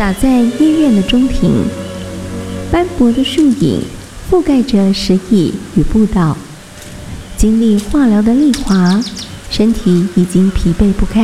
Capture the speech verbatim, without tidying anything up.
洒在医院的中庭，斑驳的树影覆盖着石椅与步道。经历化疗的丽华，身体已经疲惫不堪。